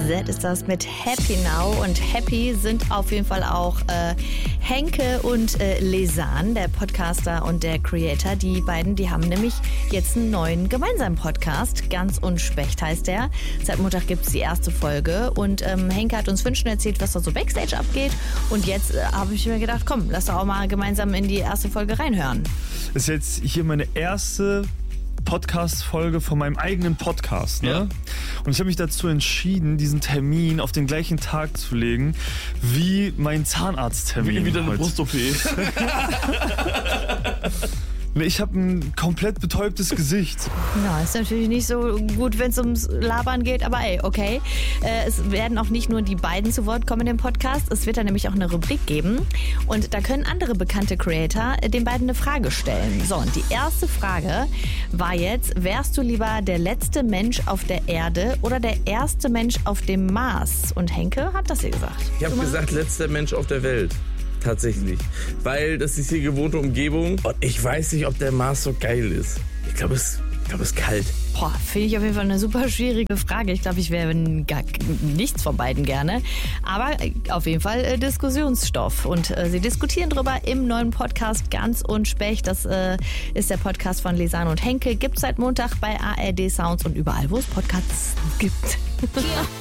Z ist das mit Happy Now. Und happy sind auf jeden Fall auch Henke und Lesan, der Podcaster und der Creator. Die beiden, die haben nämlich jetzt einen neuen gemeinsamen Podcast. Ganz und Specht heißt der. Seit Montag gibt es die erste Folge. Und Henke hat uns 5 Stunden erzählt, was da so Backstage abgeht. Und jetzt habe ich mir gedacht, komm, lass doch auch mal gemeinsam in die erste Folge reinhören. Das ist jetzt hier meine erste Podcast-Folge von meinem eigenen Podcast, ne? Ja. Und ich habe mich dazu entschieden, diesen Termin auf den gleichen Tag zu legen, wie mein Zahnarzttermin. Wie deine Brust-OP. Ich habe ein komplett betäubtes Gesicht. Ja, ist natürlich nicht so gut, wenn es ums Labern geht, aber ey, okay. Es werden auch nicht nur die beiden zu Wort kommen in dem Podcast, es wird da nämlich auch eine Rubrik geben und da können andere bekannte Creator den beiden eine Frage stellen. So, und die erste Frage war jetzt, wärst du lieber der letzte Mensch auf der Erde oder der erste Mensch auf dem Mars? Und Henke hat das hier gesagt. Ich habe gesagt, letzter Mensch auf der Welt. Tatsächlich. Weil das ist die gewohnte Umgebung und ich weiß nicht, ob der Mars so geil ist. Ich glaube, es ist kalt. Boah, finde ich auf jeden Fall eine super schwierige Frage. Ich glaube, ich wäre gar nichts von beiden gerne. Aber auf jeden Fall Diskussionsstoff. Und sie diskutieren drüber im neuen Podcast Ganz und Specht. Das ist der Podcast von Lesan und Henke. Gibt es seit Montag bei ARD Sounds und überall, wo es Podcasts gibt.